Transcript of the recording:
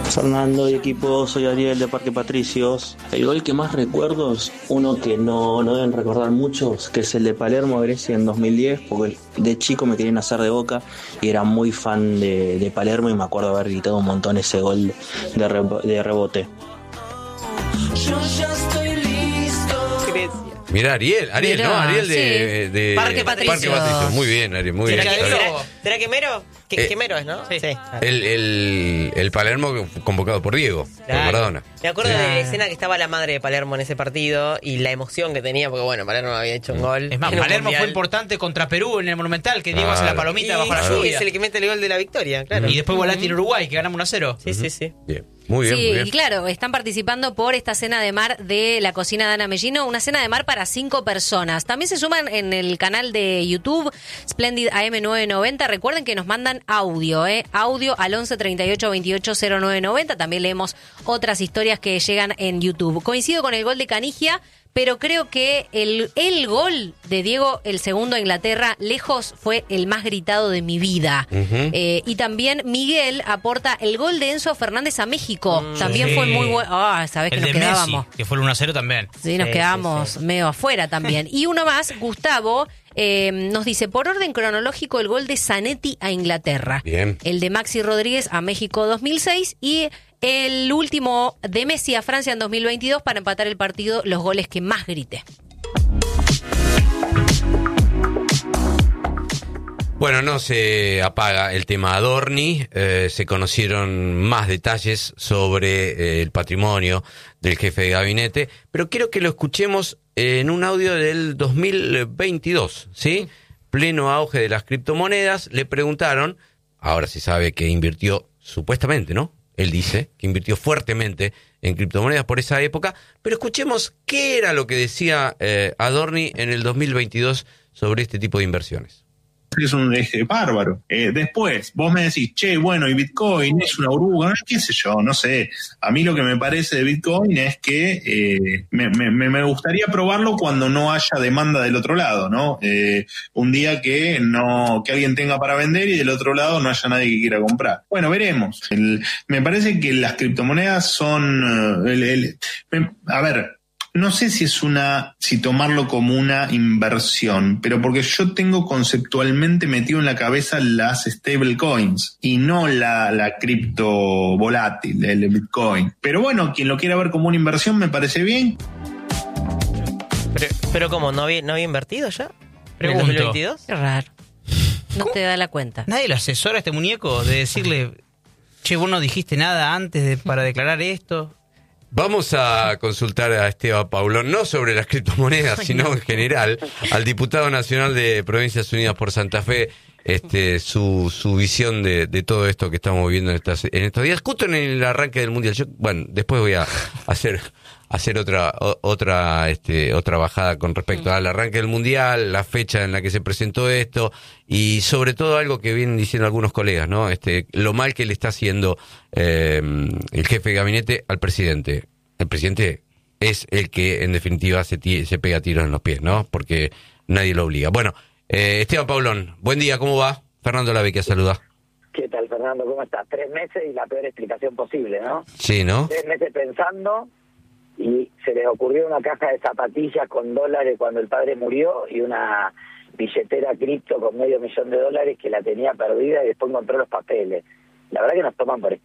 Fernando y equipo, soy Ariel de Parque Patricios. El gol que más recuerdo es uno que no deben recordar muchos, que es el de Palermo a Grecia en 2010, porque de chico me querían hacer de Boca y era muy fan de Palermo y me acuerdo haber gritado un montón ese gol de rebote. Mirá, Ariel, Mirá, ¿no? Ariel sí. de Parque Patricios. Muy bien, Ariel, muy bien. ¿Será que Mero? Que Mero es, ¿no? Sí. El Palermo convocado por Diego, por Maradona. Me acuerdo de la escena que estaba la madre de Palermo en ese partido y la emoción que tenía, porque bueno, Palermo había hecho un gol. Es más, Palermo fue importante contra Perú en el Monumental, que Diego hace la palomita bajo la Sí, lluvia. es el que mete el gol de la victoria, claro. Y después Volati en Uruguay, que ganamos 1-0. Sí. Bien. Muy bien, Sí, muy bien. y claro, están participando por esta cena de mar de la cocina de Ana Mellino, una cena de mar para 5 personas. También se suman en el canal de YouTube, Splendid AM990. Recuerden que nos mandan audio, audio al 11 38 28 0990. También leemos otras historias que llegan en YouTube. Coincido con el gol de Canigia, pero creo que el gol de Diego, el segundo a Inglaterra, lejos fue el más gritado de mi vida. Y también Miguel aporta el gol de Enzo Fernández a México. También fue muy bueno. Sabés que El nos de quedábamos. Messi, que fue el 1-0 también. Sí, nos quedamos medio afuera también. Y uno más, Gustavo, nos dice, por orden cronológico, el gol de Zanetti a Inglaterra. Bien. El de Maxi Rodríguez a México 2006 y el último de Messi a Francia en 2022 para empatar el partido, los goles que más grité. Bueno, no se apaga el tema Adorni, se conocieron más detalles sobre el patrimonio del jefe de gabinete, pero quiero que lo escuchemos en un audio del 2022, ¿sí? Pleno auge de las criptomonedas, le preguntaron, ahora se sabe que invirtió supuestamente, ¿no? Él dice que invirtió fuertemente en criptomonedas por esa época, pero escuchemos qué era lo que decía Adorni en el 2022 sobre este tipo de inversiones. Es bárbaro. Después, vos me decís, che, bueno, y Bitcoin es una oruga, qué sé yo, no sé. A mí lo que me parece de Bitcoin es que me gustaría probarlo cuando no haya demanda del otro lado, ¿no? Un día que alguien tenga para vender y del otro lado no haya nadie que quiera comprar. Bueno, veremos. Me parece que las criptomonedas son... a ver... No sé si tomarlo como una inversión, pero porque yo tengo conceptualmente metido en la cabeza las stablecoins y no la cripto volátil, el Bitcoin. Pero bueno, quien lo quiera ver como una inversión me parece bien. Pero ¿cómo? ¿No había invertido ya? Pregunto. ¿En el 2022? Qué raro. No te da la cuenta. ¿Nadie lo asesora a este muñeco de decirle, che, vos no dijiste nada antes para declarar esto? Vamos a consultar a Esteban Paulón, no sobre las criptomonedas, sino en general, al diputado nacional de Provincias Unidas por Santa Fe, su visión de todo esto que estamos viviendo en estos días, justo en el arranque del Mundial. Yo, bueno, después voy a hacer otra bajada con respecto al arranque del Mundial, la fecha en la que se presentó esto y sobre todo algo que vienen diciendo algunos colegas, ¿no? Lo mal que le está haciendo el jefe de gabinete al presidente. El presidente es el que en definitiva se pega tiros en los pies, ¿no? Porque nadie lo obliga. Bueno, Esteban Paulón, buen día, ¿cómo va? Fernando Lavecchia saluda. ¿Qué tal, Fernando? ¿Cómo estás? 3 meses y la peor explicación posible, ¿no? Sí, ¿no? 3 meses pensando y se les ocurrió una caja de zapatillas con dólares cuando el padre murió y una billetera cripto con $500,000 que la tenía perdida y después encontró los papeles. La verdad que nos toman por